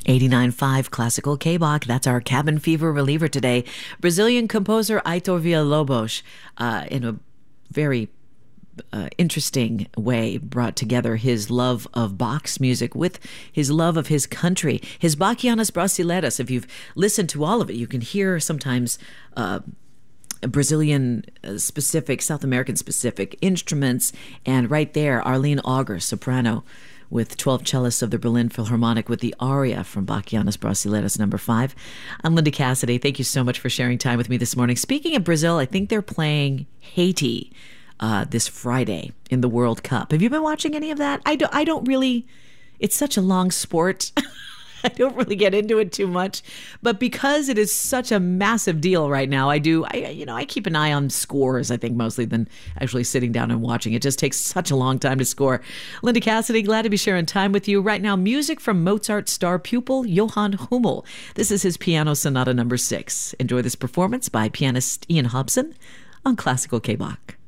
89.5 Classical K-Bach. That's our cabin fever reliever today. Brazilian composer Aitor Villa-Lobos, in a very interesting way, brought together his love of Bach's music with his love of his country. His Bachianas Brasileiras, if you've listened to all of it, you can hear sometimes Brazilian specific, South American specific instruments. And right there, Arlene Auger, soprano, with 12 cellists of the Berlin Philharmonic with the aria from Bachianas Brasileiras No. 5. I'm Linda Cassidy. Thank you so much for sharing time with me this morning. Speaking of Brazil, I think they're playing Haiti this Friday in the World Cup. Have you been watching any of that? I don't really, it's such a long sport. I don't really get into it too much, but because it is such a massive deal right now, I keep an eye on scores, I think, mostly than actually sitting down and watching. It just takes such a long time to score. Linda Cassidy, glad to be sharing time with you. Right now, music from Mozart's star pupil, Johann Hummel. This is his Piano Sonata No. 6. Enjoy this performance by pianist Ian Hobson on Classical K-Bach.